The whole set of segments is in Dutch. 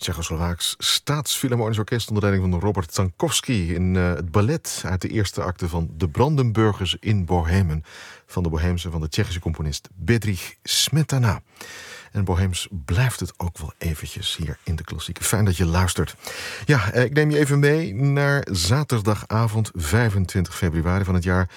Tsjechoslowaaks Staatsfilharmonisch Orkest onder leiding van Robert Zankowski in het ballet uit de eerste acte van De Brandenburgers in Bohemen van de Tsjechische componist Bedřich Smetana. En Boheems blijft het ook wel eventjes hier in de klassieke. Fijn dat je luistert. Ja, ik neem je even mee naar zaterdagavond 25 februari van het jaar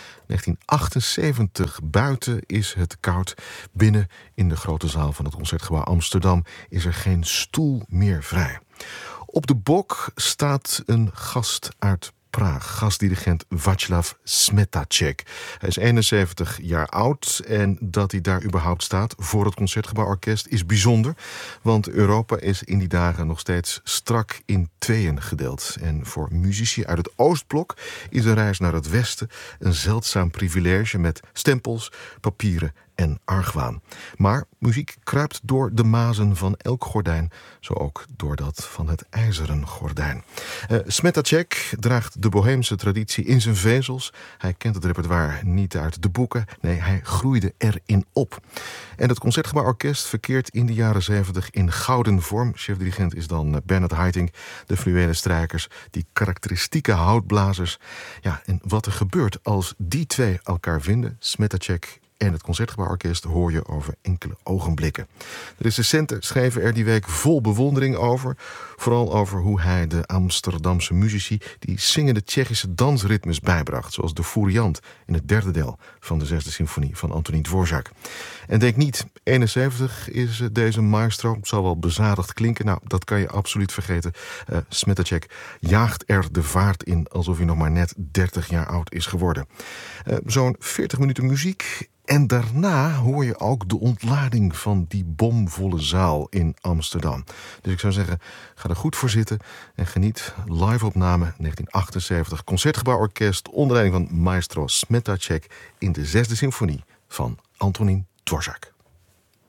1978. Buiten is het koud. Binnen in de grote zaal van het Concertgebouw Amsterdam is er geen stoel meer vrij. Op de bok staat een gast uit Praag, gastdirigent Václav Smetacek. Hij is 71 jaar oud en dat hij daar überhaupt staat voor het Concertgebouworkest is bijzonder, want Europa is in die dagen nog steeds strak in tweeën gedeeld. En voor muzici uit het Oostblok is een reis naar het Westen een zeldzaam privilege met stempels, papieren en argwaan. Maar muziek kruipt door de mazen van elk gordijn, zo ook door dat van het ijzeren gordijn. Smetacek draagt de Boheemse traditie in zijn vezels. Hij kent het repertoire niet uit de boeken. Nee, hij groeide erin op. En het Concertgebouworkest verkeert in de jaren 70 in gouden vorm. Chefdirigent is dan Bernhard Haitink, de fluwelen strijkers, die karakteristieke houtblazers. Ja, en wat er gebeurt als die twee elkaar vinden, Smetacek en het Concertgebouworkest, hoor je over enkele ogenblikken. De recensenten schreven er die week vol bewondering over. Vooral over hoe hij de Amsterdamse muzici die zingende Tsjechische dansritmes bijbracht. Zoals de Furiant in het derde deel van de 6e symfonie van Antonín Dvořák. En denk niet, 71 is deze maestro. Het zal wel bezadigd klinken. Nou, dat kan je absoluut vergeten. Smetacek jaagt er de vaart in alsof hij nog maar net 30 jaar oud is geworden. Zo'n 40 minuten muziek. En daarna hoor je ook de ontlading van die bomvolle zaal in Amsterdam. Dus ik zou zeggen, ga er goed voor zitten en geniet. Live-opname 1978, Concertgebouworkest onder leiding van maestro Smetacek in de 6e symfonie van Antonín Dvořák.